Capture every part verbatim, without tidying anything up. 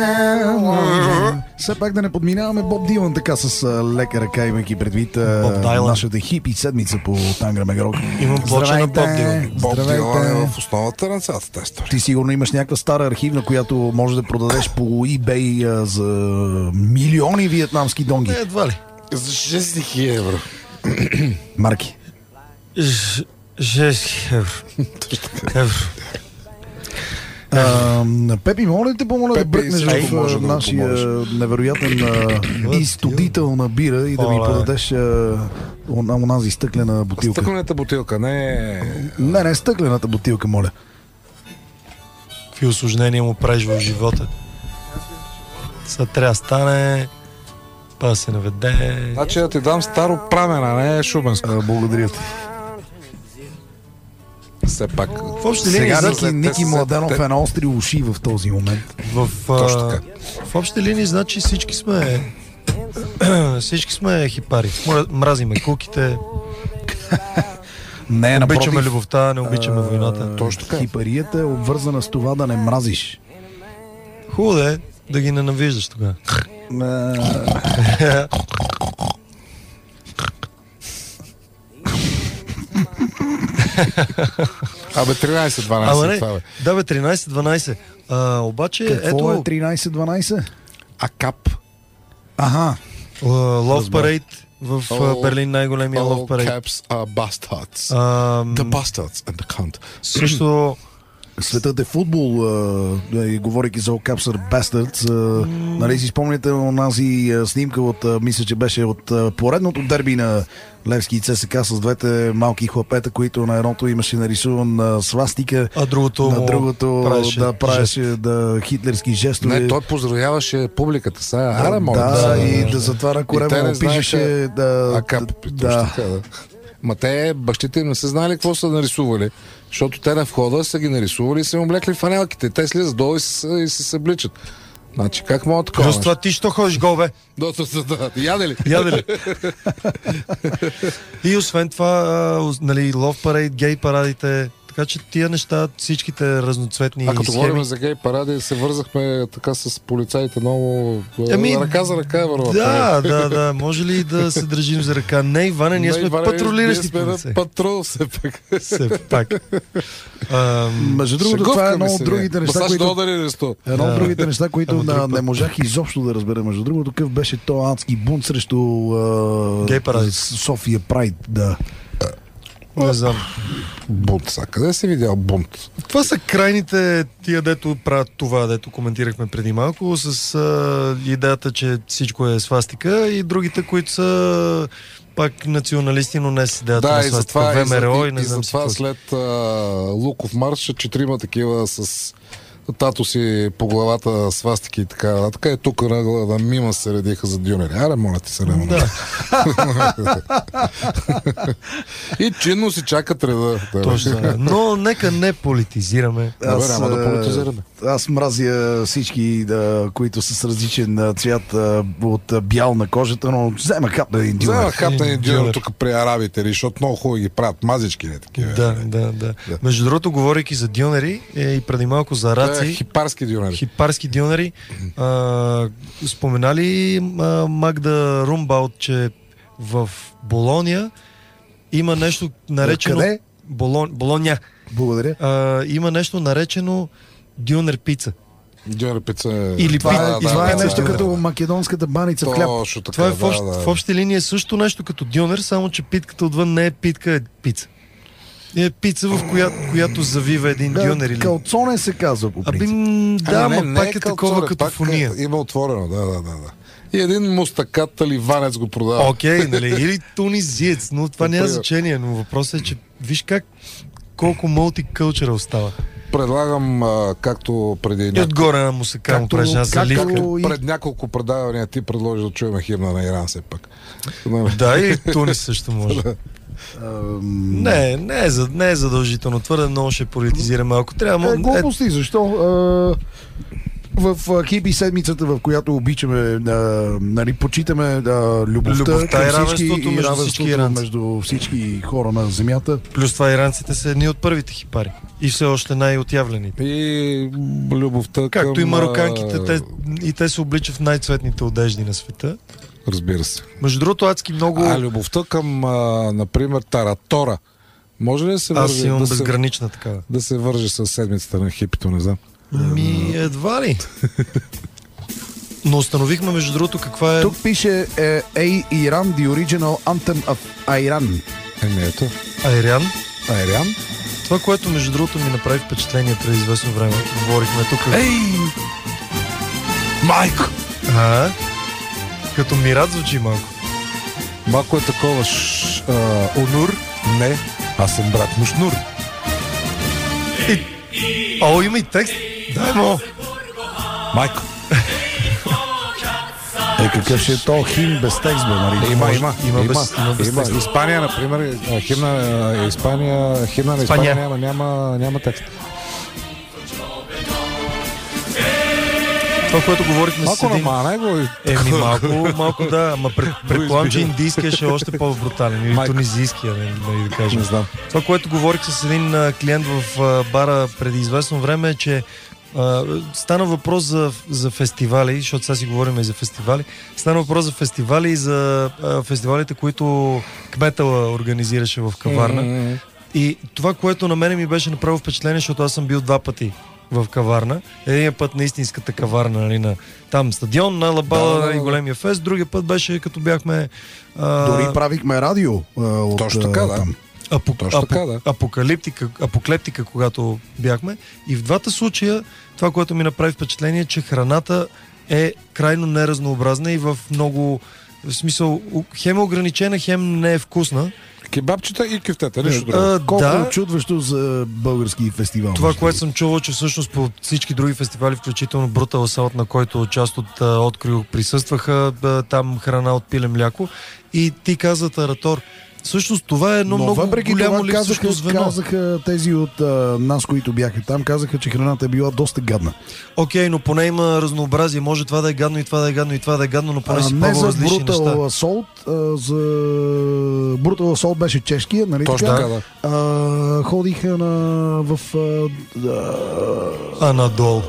Все пак да не подминаваме Боб Дилан така с лека ръка, имайки предвид нашата хипи седмица по Тангра Мегарок. Имам плоча на Боб Дилан. Боб Дилан е в основата на цялата тази история. Ти сигурно имаш някаква стара архивна, която може да продадеш по eBay за милиони виетнамски донги. Не, едва ли. За шест хиляди евро. Марки. шест евро. Евро. Uh, Пепи, моля те помоля да Пепи, бръкнеш всеки в може да го нашия помогнеш. невероятен uh, изтодител на бира и да ми Оле. подадеш uh, он- онази стъклена бутилка. Стъклената бутилка, не... Не, не, стъклената бутилка, моля. Какви усложнения му правиш в живота? Сега трябва да стане, па да се наведе. Значи да ти дам старо прамена, не шубенско. Uh, благодаря ти. Все пак. В общи линии, Сега за- Ники, те Ники са- Младенов те- е на остри уши в този момент. в, Точно а, така. в общи линии, значи всички сме всички сме хипари. Мра- Мразиме куките, Не, обичаме напротив, любовта, не обичаме войната. Точно така. хипарията е обвързана с това да не мразиш. Хубаво да е да ги ненавиждаш тогава. Uh, Абе, тринайсет дванайсет Ама не, това бе. да бе, тринайсет дванайсет. А, обаче, какво е ето, тринайсет дванайсет? А кап. Аха. Love Parade в а, All- Берлин, най-големия Love All Parade. caps are bastards. Ам, The bastards and the cunt. също Светът е футбол, а, и говорейки за All Caps are Bastards, а, нали си спомняте онази а, снимка от, а, мисля, че беше от а, поредното дерби на Левски и ЦСКА с двете малки хлапета, които на едното имаше нарисуван а, свастика, а другото на му другото правеше да правеше да, хитлерски жестове. Не, той поздравяваше публиката. Сега, аре, моля. да, да, и да затова на И те корема не му пишеше знаеха да... А кап. да, Да. Така, да. Ма те, бащите им не са знали какво са нарисували, защото те на входа са ги нарисували и са им облекли фанелките. Те слизат долу и се, и се събличат. Значи, как мога такова? Плюс това ти що ходиш гол, бе? Да, да, да, да. Яде ли? Яде ли? И освен това, а, нали, Love Parade, гей парадите, така че тия неща, всичките разноцветни А като схеми. говорим за гей паради, се вързахме така с полицаите много Ами, ръка за ръка е върва. Да, да, да. Може ли да се държим за ръка? Не, Иване, ние сме патрулиращи Ние сме полицаи. на патрул все пак. Все пак. Ам, Между другото, това е едно от другите неща, Масаж които... да удари нещо. Едно от другите неща, които Ама на, друг път. не можах изобщо да разбера. Между другото, какъв беше то адски бунт срещу а, Гей паради. София Прайд, да. не знам. Бунт, сега. Къде си видял бунт? Това са крайните тия, дето правят това, дето коментирахме преди малко, с а, идеята, че всичко е свастика, и другите, които са пак националисти, но не с идеята Да, на и свастика. затова, и, ВМРО за, и не и знам си затова какво. след а, Луков марш, четирима такива с тато си по главата свастики и така нататък. Е тук на, на мима се редиха за дюнери. Аре, моля ти се, Лемон. Да, И чинно си чакат реда. Да, точно. Да. Но нека не политизираме. Добре, няма да а, политизираме. Аз мразя всички, да, които са с различен а, цвят а, от а, бял на кожата, но взема кап на един Взема дюнер. хапна един Дюнер. дюнер тук при арабите, защото много хубаво ги правят. Мазички не такива. Да, да, да. Между другото, говорейки за дюнери е, и преди малко за Това е раци, хипарски дюнери. хипарски дюнери, а, споменали а, Магда Румбаут, че в Болония има нещо наречено... Къде? Болон, Болоня. Благодаря. А, има нещо наречено дюнер пица. Дюнер пица е... Или Това, Да, е, това е да, нещо да, като да. македонската баница в хляб. Точно така, Това е в, да, общ, да. в общи линии е също нещо като дюнер, само че питката отвън не е питка, е пица. Е пица, в коя, която завива един Да, дюнер или... калцоне се казва по Аби, принцип. м, да, Ами ама не, пак не е калцоне, такова като пак фония. Е, има отворено, да, да, да, да. И един мустакат ливанец го продава. Окей, нали, или тунизиец, но това няма Например. значение, но въпросът е, че виж как колко мултикълчъра остава. Предлагам, а, както преди И няколко, отгоре на мусака му както- правиш една както- заливка. и- пред няколко предавания ти предложи да чуем химна на Иран все пак. Нали? Да, и Тунис също може. Ам, Не, не е, за- не е задължително. Твърде много ще политизираме. Ако трябва... Е, мо- е, глупости, защо? А, В а, хипи седмицата, в която обичаме, а, нали, почитаме а, любовта, Любовта към и всички, равенството и между равенството всички иранци. между всички хора на земята. Плюс това иранците са едни от първите хипари. И все още най-отявлените. И любовта Както към... и мароканките, а, те, и те се обличат в най-цветните одежди на света. Разбира се. Между другото, адски много... А любовта към, а, например, Таратора. Може ли да се Аз върже, имам да се, безгранична такава. да се върже с седмицата на хипито, не знам. Ми, едва ли. Но установихме, между другото, каква е... Тук пише е, Ей Иран, the original anthem of Iran. Еми ето. Айрян. Айрян? Това, което, между другото, ми направи впечатление преди известно време. Говорихме тук. Ей! Майко! А, като Мират звучи малко. Малко е такова ш, а, Онур? Не, аз съм брат му Шнур. О, има и текст. Дай му. Майко. Е, какъв ще е то хим без текст, бе, нали? Има, може- има, има има, без- има без има. текст. Испания, например, а, химна, а, Испания, химна на Испания Испания. няма, няма, няма текст. Това, което говорихме с Малко един... намана го и... Еми, малко, малко да, ама пред, предполагам, че избира. индийския ще е още по-брутален. Или Майка. тунизийския, нали, нали, да кажем. Не знам. Това, което говорих с един а, клиент в а, бара преди известно време, е, че а, стана въпрос за, за фестивали, защото сега си говорим и за фестивали. Стана въпрос за фестивали и за а, фестивалите, които Кметала организираше в Каварна. М, И това, което на мене ми беше направило впечатление, защото аз съм бил два пъти в Каварна. Един път на истинската каварна, нали, на там стадион, на Лабала Да, да, да. и големия фест. Другия път беше като бяхме а, Дори правихме радио. А, от, Точно така, да. там. апо, Точно апо, така, да. апокалиптика, апоклептика, когато бяхме. И в двата случая това, което ми направи впечатление, е, че храната е крайно неразнообразна и в много в смисъл хем е ограничена, хем не е вкусна. Кебабчета и кюфтета, нищо друго. А, Колко да, чудващо за български фестивал. това, между което съм чувал, че всъщност по всички други фестивали, включително Brutal Assault, на който част от а, открил присъстваха, а, там храна от пиле мляко. И ти каза, Таратор, всъщност това е едно Но много въпреки голямо това казаха, липсващо звено. казаха тези от а, нас, които бяха там, казаха, че храната е била доста гадна. Окей, но поне има разнообразие. Може това да е гадно и това да е гадно и това да е гадно, но поне А, си не пробва за различни Brutal неща. Assault, а, за Brutal Assault беше чешкия, нали Точно така? така, да. А, ходиха на в а, да, А надолу.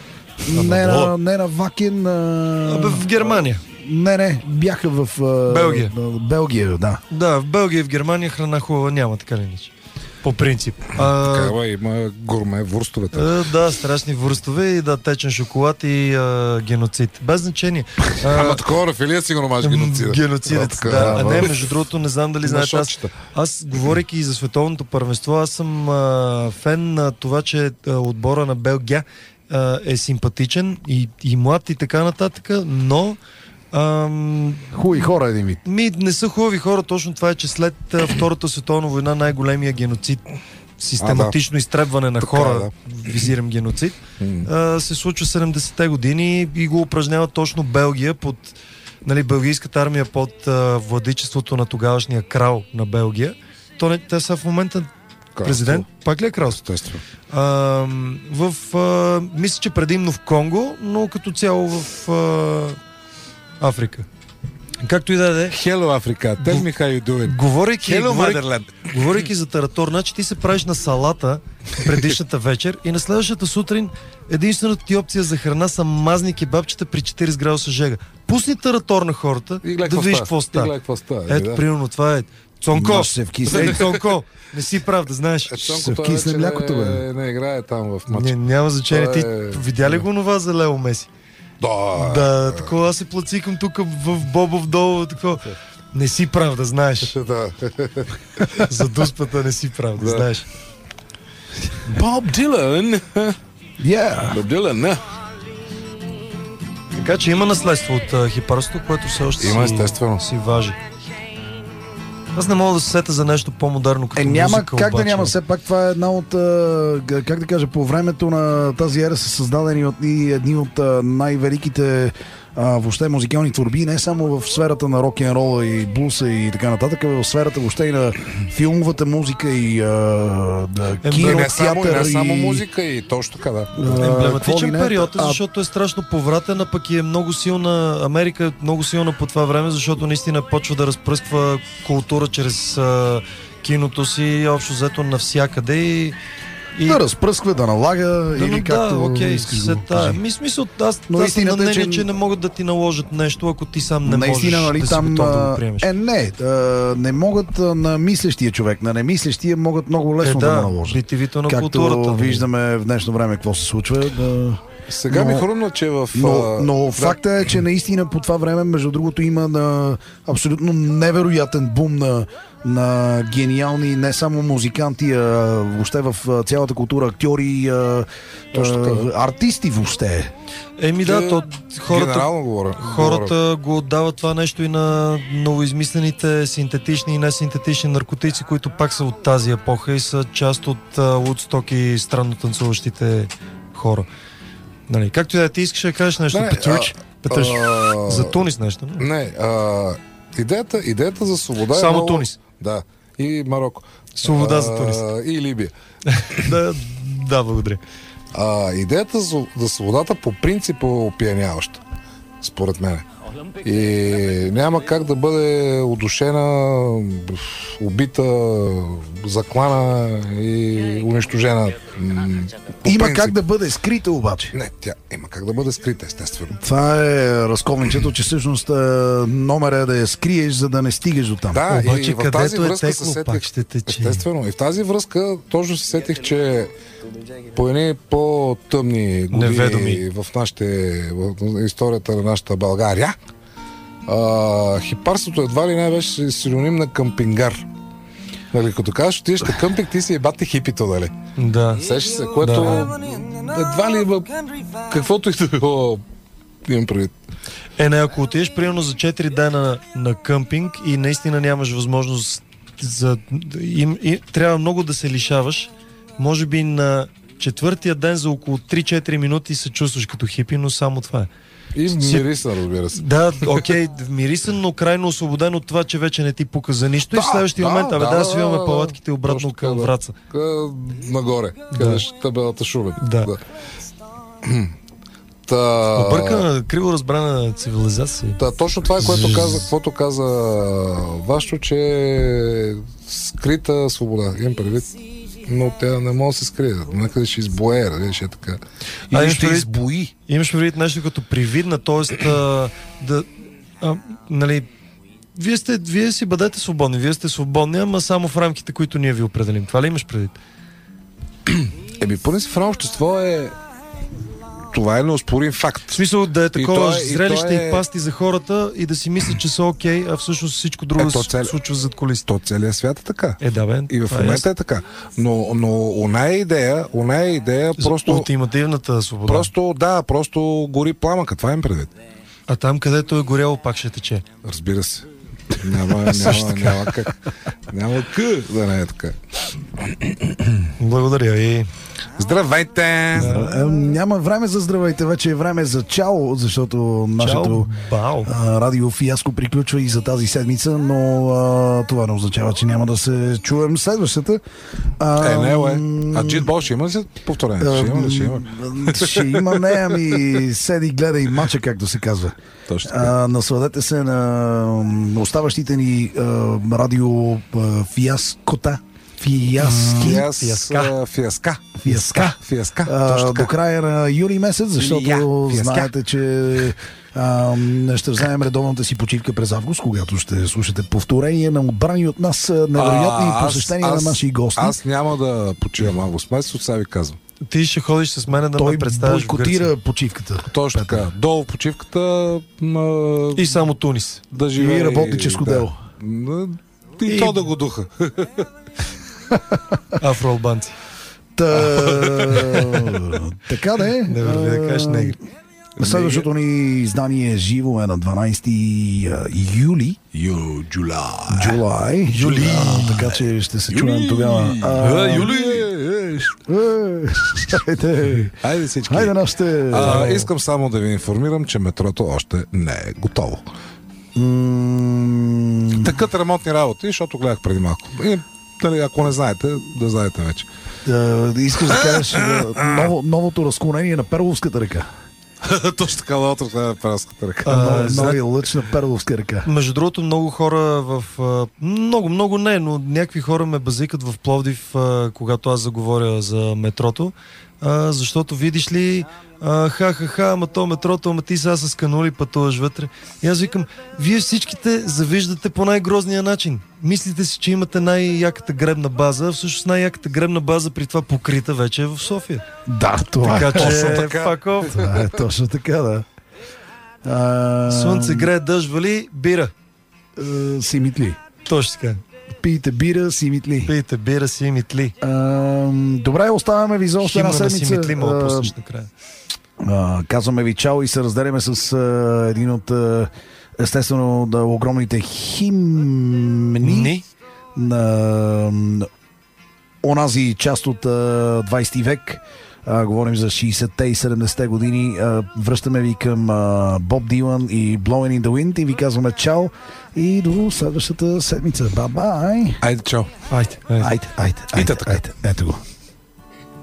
не, надолу. на, не на Вакен, а, Абе, в Германия. не, не, бяха в а, Белгия. на- Белгия, да. Да, в Белгия и в Германия храна хубава няма, така ли ниче. По принцип. А, Така, бе, има гурме, вурстовете. а, да, страшни вурстове и да, течен шоколад и а, геноцид. Без значение. А, Ама такова рафилия сигурно маш геноцида. Геноцидец, така, да. А ама. не, между другото, не знам дали На знаете. Аз, шотчета. аз говорейки и за световното първенство, аз съм а, фен на това, че а, отбора на Белгия а, е симпатичен и, и млад и така нататък, но ам, Хубави хора един вид. ми не са хубави хора, точно това е, че след а, Втората световна война най-големия геноцид, систематично изтребване на Така, хора, визирам геноцид, а, се случва седемдесетте години и го упражнява точно Белгия под, нали, белгийската армия под а, владичеството на тогавашния крал на Белгия. То не, те са в момента президент, пак ли е кралство? Естествено. А, в, а, мисля, че предимно в Конго, но като цяло в а, Африка. Както и да е. Hello, Африка. Tell me how you doing. Говорейки, Hello, говорейки, Motherland. говорейки за Таратор, значи ти се правиш на салата предишната вечер и на следващата сутрин единствената ти опция за храна са мазни кебабчета при четирийсет градуса жега. Пусни Таратор на хората, И гледай да видиш какво И става. гледай какво става. Ето, да. примерно, това е Цонко. Маш се вкисне. Ей, Цонко, не си прав, да знаеш. Е, Ще Цонко, се той вкисне вече млякото, бе. не, не играе там в матча. Не, няма значение. Това Ти е- видя ли го това за Лео Меси? Да. Да, такова аз се плацикам тук в Бобов долу, такова. Не си прав, да знаеш. Да. За дуспата не си прав, да Да. знаеш. Боб Дилан. Yeah. Боб Дилан, не. Така че има наследство от а, хипарството, което все още Има, си, естествено. си важи. Аз не мога да се сета за нещо по-модерно като Е, няма музика, как обаче. да няма. Все пак това е една от, а, г- как да кажа, по времето на тази ера са създадени от и едни от а, най-великите а, въобще музикални творби, не само в сферата на рок-н-рола и блуса и така нататък, а в сферата въобще и на филмовата музика и а, да, Е, кино, не само, театър не само и... музика и точно така, да. Емблематичен не, период, а- защото е страшно повратен, а пък и е много силна. Америка е много силна по това време, защото наистина почва да разпръсква култура чрез а, киното си, общо взето навсякъде и... и... Да разпръсква, да налага Да, или да, както окей, искаш се да го тая. кажи. Ми смисъл, аз, Но аз съм на истината е, мнение, че- че... не могат да ти наложат нещо, ако ти сам не Наистина, можеш нали, да си там, готов да а, го приемеш. е, не, а, не могат а, на мислещия човек, на немислещия могат много лесно Е, да, да, го наложат. битивито на Както културата. нали? виждаме в днешно време какво се случва. Да... Сега Но- ми хрумна, че в... Но, а, но да, факта е, че наистина по това време, между другото, има на абсолютно невероятен бум на, на гениални не само музиканти, а въобще в а, цялата култура, актьори, а, Точно така, да. а, артисти въобще. Еми да, то хората, Генерално говоря. хората го отдават това нещо и на новоизмислените синтетични и несинтетични наркотици, които пак са от тази епоха и са част от Woodstock и странно танцуващите хора. Нали, както и да е, ти искаш да кажеш нещо, Не, Петрич? Петрич, а, за Тунис нещо, не? Не, а, идеята, идеята за свобода е Само много... Тунис. Да, и Марокко. Свобода А, за Тунис. И Либия. да, да, благодаря. А, идеята за, за свободата по принцип е опияняваща, според мен. И няма как да бъде удушена, убита, заклана и унищожена. м, по Има принцип. как да бъде скрита обаче. Не, тя има как да бъде скрита, естествено. Това е разковничето, че всъщност е, номер е да я скриеш, за да не стигаш до там. Да, Обаче и в тази където е връзка текло, се сетих, пак ще тече. естествено, и в тази връзка точно се сетих, че по едни по-тъмни години Неведоми. в, нашите, в историята на нашата България, а, хипарството едва ли не беше синоним на къмпингар. Нали, като кажеш, отидеш на къмпинг, ти си ебате хипито, нали? Да. Сеш се, което едва ли има каквото и да било, имам предвид. Е, не, ако отидеш примерно за четири дена на къмпинг и наистина нямаш възможност за... И, и, трябва много да се лишаваш, може би на четвъртия ден за около три-четири минути се чувстваш като хипи, но само това е. И мириса, разбира се. Да, окей, мирисен, но крайно освободен от това, че вече не ти пука за нищо и в следващия да, момент, абе да, да, да, свиваме да, палатките обратно точно към така, да. Враца. Къ- Нагоре, къдеш табелата Шубен. Да. Та... Объркана, криво разбрана цивилизация. Та, точно това е, което каза, каквото каза Вашо, че е скрита свобода. Имам предвид, но тя не може да се скрие. Някъде ще избое, нали, ще е така. А, Или имаш ще предвид- избои. Имаш предвид нещо като привидна, т.е. да, а, нали, вие, сте, вие си бъдете свободни, вие сте свободни, ама само в рамките, които ние ви определим. Това ли имаш предвид? Еми, поне си в едно общество е... Това е неоспорим факт. В смисъл да е такова то е- и зрелище то и, е- пасти за хората и да си мислят, че са окей, а всъщност всичко друго Ето, се цел- случва зад колисите. То целият свят е така. Е, да, бе. И в това е момента е така. Но, но оная идея, оная идея За просто... ултимативната свобода. Просто, да, просто гори пламъка. Това им предвид. А там, където е горяло, пак ще тече. Разбира се. Няма, няма, няма как. Няма къ да не е така. Благодаря и... Здравейте! Е, няма време за здравейте, вече е време за чао, защото нашето бао. а, радио фиаско приключва и за тази седмица, но а, това не означава, че няма да се чуем следващата. А, Е, не, уе. А Джитбол ще има ли повторение? Ще има ли? Ще има. Ще има, не, ами седи, гледай мача, както се казва. Точно така. А, насладете се на оставащите ни а, радио а, фиаскота. Фиаски. Фиас, Фиаска. а, Фиаска. Фиаска. Фиаска. А, Точно до така. края на юли месец, защото Я, фиаска. знаете, че а, ще вземем редовната си почивка през август, когато ще слушате повторение на отбрани от нас а, невероятни А, аз- посещения аз- на наши гости. Аз няма да почивам август месец, от сега ви казвам. Ти ще ходиш с мен да Той ме представяш в бойкотира Гърция. почивката. Точно така. Долу в почивката м, И само Тунис. да живее. И работническо да. дело. М, И, И- то да го духа. Афроалбанци. Та, така да е. Не върви да кажеш негри. Следващото ни издание живо е на дванайсети юли. Ю, Джулай. Джулай. Юли. А, така че ще се чуем тогава. А, А, Юли! виж. Хайде, Хайде всички. хайде нашите... А, искам само да ви информирам, че метрото още не е готово. М, Такът ремонтни работи, защото гледах преди малко. И, дали, ако не знаете, да знаете вече. да, искаш да кажеш да, ново, новото разклонение на Перловската река. Точно така, лаото на Перловската река. А, Нови- зна- Новия лъч на Перловска река. Между другото, много хора в... а, Много, много не, но някакви хора ме базикат в Пловдив, а, когато аз заговоря за метрото, а, защото видиш ли, а, ха-ха-ха, ама то метрото, ама ти сега с канули пътуваш вътре. И аз викам, вие всичките завиждате по най-грозния начин. Мислите си, че имате най-яката гребна база, а всъщност най-яката гребна база при това покрита вече е в София. Да, това е. Така че, точно така. fuck off. Това е точно така, да. А, Слънце грее, дъжд вали, бира. а, си митли. Точно така. Пийте бира, си митли. Пийте бира си митли. А, добре, оставяме ви за още една Химна на седмица. си митли, мога А, пуснеш накрая. а, казваме ви чао и се разделяме с а, един от а, естествено да, огромните химни Ни? на, на онази част от а, двайсети век. А, говорим за шейсетте и седемдесетте години. А, връщаме ви към а, Боб Дилан и Blowing in the Wind и ви казваме чао и до следващата седмица. Бай-бай! Айде, чао. Айде, айде. Айде, айде, И айде, така. айде. Ето го.